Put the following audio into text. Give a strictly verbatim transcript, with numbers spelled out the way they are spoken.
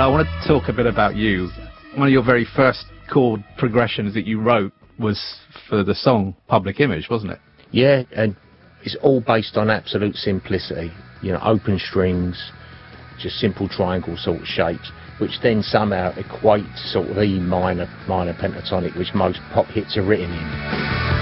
want to talk a bit about you. One of your very first chord progressions that you wrote was for the song Public Image, wasn't it? Yeah, and it's all based on absolute simplicity. You know, open strings, just simple triangle sort of shapes, which then somehow equate to sort of E minor, minor pentatonic, which most pop hits are written in.